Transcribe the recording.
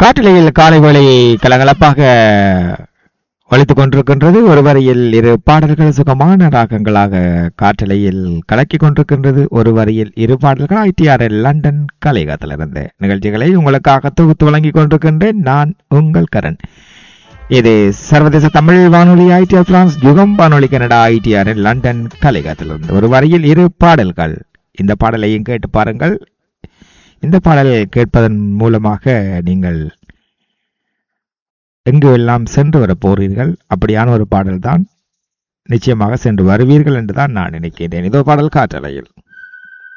காற்றலையில் காலை வேளை கலகலப்பாக ஒலித்துக் கொண்டிருக்கின்றது. ஒரு வரியில் இரு பாடல்கள் சுகமான ராகங்களாக காற்றலையில் கலக்கிக் கொண்டிருக்கின்றது. ஒரு வரியில் இரு பாடல்கள் ஐடிஆர் லண்டன் கலையகத்திலிருந்து நிகழ்ச்சிகளை உங்களுக்காக தொகுத்து வழங்கிக் கொண்டிருக்கின்றேன். நான் உங்கள் கரண். இது சர்வதேச தமிழ் வானொலி ஐடிஆர் பிரான்ஸ் யுகம் வானொலி கனடா ஐடிஆர் லண்டன் கலையகத்திலிருந்து ஒரு வரியில் இரு பாடல்கள். இந்த பாடலையும் கேட்டு பாருங்கள். இந்த பாடல் கேட்பதன் மூலமாக நீங்கள் எங்கு எல்லாம் சென்று வர போறீர்கள், அப்படியான ஒரு பாடல் தான். நிச்சயமாக சென்று வருவீர்கள் என்றுதான் நான் நினைக்கின்றேன். இதோ பாடல் காற்றலையில்.